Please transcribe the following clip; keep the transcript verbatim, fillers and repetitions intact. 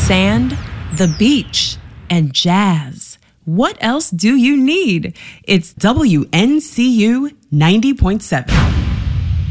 sand, the beach, and jazz. What else do you need? It's W N C U ninety point seven.